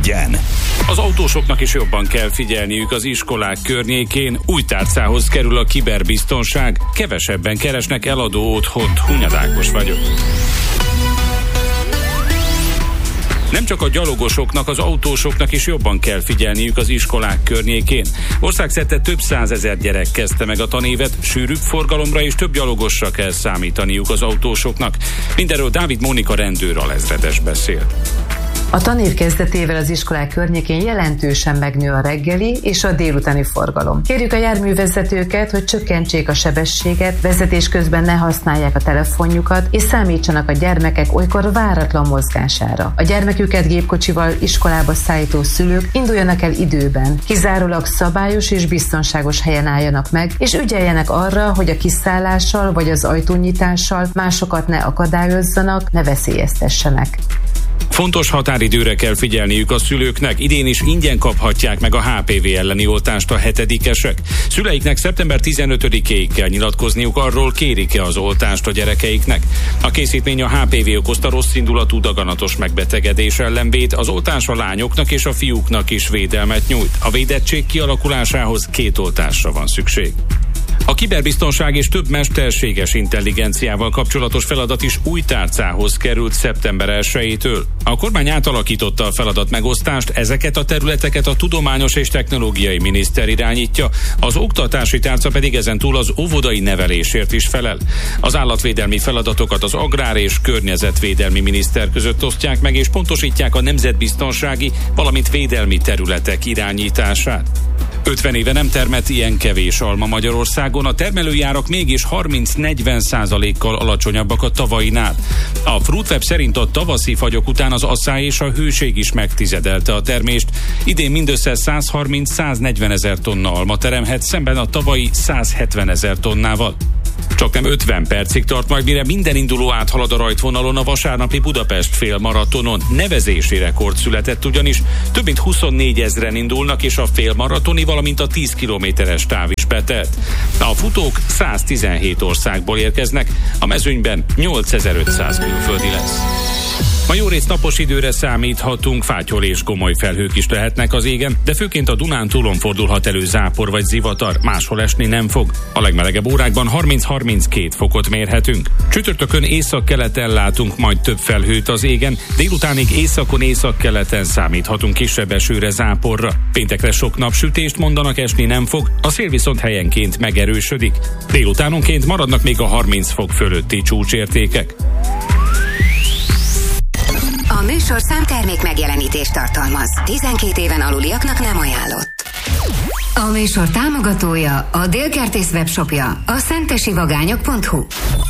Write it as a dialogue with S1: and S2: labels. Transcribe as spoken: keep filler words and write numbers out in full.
S1: legyen.
S2: Az autósoknak is jobban kell figyelniük az iskolák környékén, új tárcához kerül a kiberbiztonság, kevesebben keresnek eladó otthont. Hunyad Ákos vagyok. Nem csak a gyalogosoknak, az autósoknak is jobban kell figyelniük az iskolák környékén. Országszerte több százezer gyerek kezdte meg a tanévet, sűrűbb forgalomra és több gyalogosra kell számítaniuk az autósoknak. Mindenről Dávid Mónika rendőr alezredes beszél.
S3: A tanév kezdetével az iskolák környékén jelentősen megnő a reggeli és a délutáni forgalom. Kérjük a járművezetőket, hogy csökkentsék a sebességet, vezetés közben ne használják a telefonjukat, és számítsanak a gyermekek olykor váratlan mozgására. A gyermeküket gépkocsival iskolába szállító szülők induljanak el időben, kizárólag szabályos és biztonságos helyen álljanak meg, és ügyeljenek arra, hogy a kiszállással vagy az ajtónyitással másokat ne akadályozzanak, ne veszélyeztessenek.
S2: Fontos határidőre kell figyelniük a szülőknek. Idén is ingyen kaphatják meg a há pé vé elleni oltást a hetedikesek. Szüleiknek szeptember tizenötödikéig kell nyilatkozniuk arról, kérik-e az oltást a gyerekeiknek. A készítmény a há pé vé okozta rosszindulatú daganatos megbetegedés ellen véd, az oltás a lányoknak és a fiúknak is védelmet nyújt. A védettség kialakulásához két oltásra van szükség. A kiberbiztonság és több mesterséges intelligenciával kapcsolatos feladat is új tárcához került szeptember elsejétől. A kormány átalakította a feladat megosztást, ezeket a területeket a Tudományos és Technológiai Miniszter irányítja, az oktatási tárca pedig ezentúl az óvodai nevelésért is felel. Az állatvédelmi feladatokat az Agrár- és Környezetvédelmi Miniszter között osztják meg, és pontosítják a nemzetbiztonsági, valamint védelmi területek irányítását. ötven éve nem termett ilyen kevés alma Magyarországon, a termelőjárak mégis harminc-negyven százalékkal alacsonyabbak a tavainál. A Fruitweb szerint a tavaszi fagyok után az asszály és a hőség is megtizedelte a termést. Idén mindössze százharminc-száznegyven ezer tonna alma teremhet, szemben a tavalyi százhetven ezer tonnával. Csak nem ötven percig tart majd, mire minden induló áthalad a rajtvonalon a vasárnapi Budapest félmaratonon. Nevezési rekord született ugyanis, több mint huszonnégy ezren indulnak, és a félmaratoni, valamint a tíz kilométeres táv is betelt. A futók száztizenhét országból érkeznek, a mezőnyben nyolcezer-ötszáz külföldi lesz. Ma jórészt napos időre számíthatunk, fátyol és gomoly felhők is lehetnek az égen, de főként a Dunántúlon fordulhat elő zápor vagy zivatar, máshol esni nem fog. A legmelegebb órákban harminc-harminckét fokot mérhetünk. Csütörtökön északkeleten látunk majd több felhőt az égen, délutánig északon északkeleten számíthatunk kisebb esőre, záporra. Péntekre sok napsütést mondanak, esni nem fog, a szél viszont helyenként megerősödik. Délutánonként maradnak még a harminc fok fölötti csúcsértékek.
S4: A műsor számtermék megjelenítést tartalmaz. tizenkét éven aluliaknak nem ajánlott. A műsor támogatója a Délkertész webshopja, a szentesivagányok pont hu.